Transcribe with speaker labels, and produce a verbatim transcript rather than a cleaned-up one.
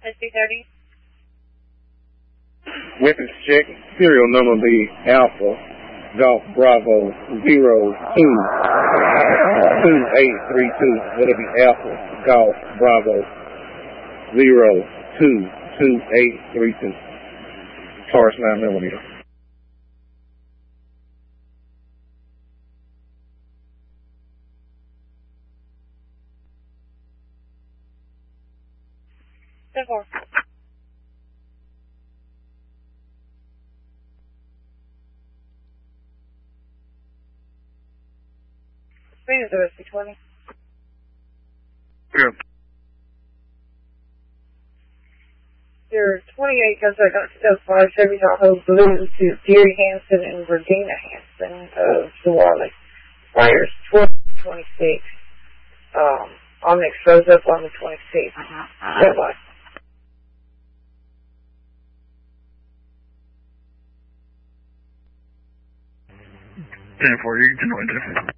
Speaker 1: S B thirty.
Speaker 2: Witness check. Serial number be Alpha Golf Bravo zero two two eight three two. That'll be Alpha Golf Bravo zero two two eight three two. Taurus nine millimeter.
Speaker 1: ten four. Speed is S B twenty.
Speaker 2: Yeah.
Speaker 1: Your twenty-eight goes back up to five Chevy Tahoe Blue to Gary Hansen and Regina Hansen of Zwolle. Fires twelve twenty-six. Um, Onyx shows up on the twenty-sixth. Uh-huh. Goodbye.
Speaker 2: ten four, you can join.